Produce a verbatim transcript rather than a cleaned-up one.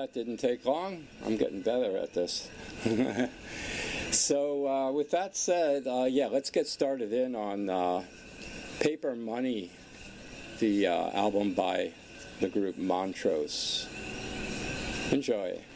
that didn't take long. I'm getting better at this. So uh, with that said, uh, yeah, let's get started in on uh, Paper Money, the uh, album by the group Montrose. Enjoy.